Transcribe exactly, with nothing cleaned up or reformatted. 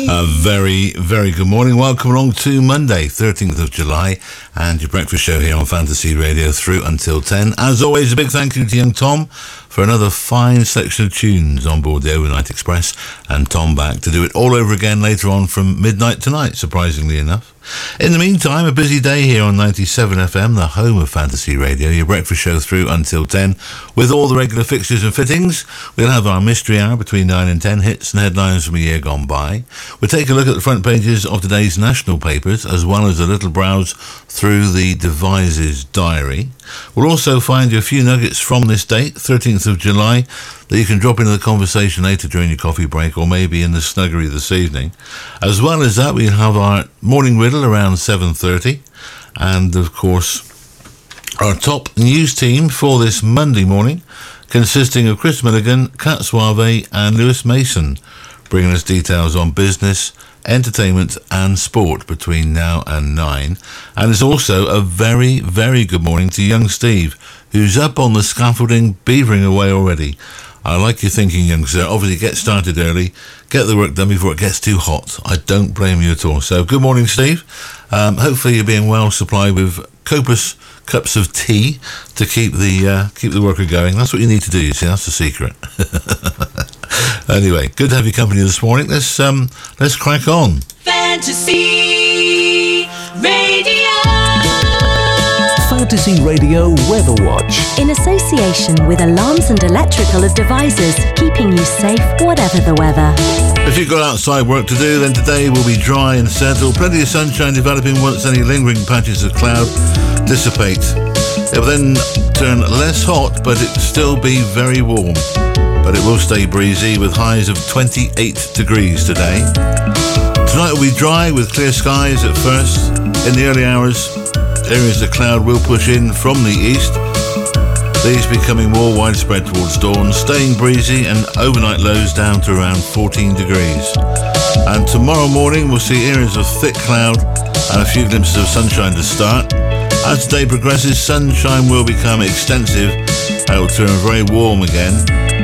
A very, very good morning. Welcome along to Monday, thirteenth of July, and your breakfast show here on Fantasy Radio through until ten. As always, a big thank you to young Tom for another fine selection of tunes on board the Overnight Express, and Tom back to do it all over again later on from midnight tonight, surprisingly enough. In the meantime, a busy day here on ninety-seven F M, the home of Fantasy Radio, your breakfast show through until ten, with all the regular fixtures and fittings. We'll have our mystery hour between nine and ten, hits and headlines from a year gone by. We'll take a look at the front pages of today's national papers, as well as a little browse through the Devises diary. We'll also find you a few nuggets from this date, thirteenth of July, that you can drop into the conversation later during your coffee break, or maybe in the snuggery this evening. As well as that, we'll have our morning riddle around seven thirty, and of course our top news team for this Monday morning, consisting of Chris Milligan, Kat Suave and Lewis Mason, bringing us details on business, entertainment and sport between now and nine. And it's also a very, very good morning to young Steve, who's up on the scaffolding, beavering away already. I like your thinking, young sir. Obviously, get started early, get the work done before it gets too hot. I don't blame you at all. So, good morning, Steve. Um, hopefully, you're being well supplied with copious cups of tea to keep the uh, keep the worker going. That's what you need to do. You see, that's the secret. Anyway, good to have your company this morning. Let's um, let's crack on. Fantasy Radio. Fantasy Radio Weather Watch, in association with Alarms and Electrical Devices, keeping you safe whatever the weather. If you've got outside work to do, then today will be dry and settled. Plenty of sunshine developing once any lingering patches of cloud dissipate. It will then turn less hot, but it will still be very warm. But it will stay breezy with highs of twenty-eight degrees today. Tonight will be dry with clear skies at first. In the early hours, areas of cloud will push in from the east, these becoming more widespread towards dawn, staying breezy and overnight lows down to around fourteen degrees. And tomorrow morning we'll see areas of thick cloud and a few glimpses of sunshine to start. As the day progresses, sunshine will become extensive and it will turn very warm again.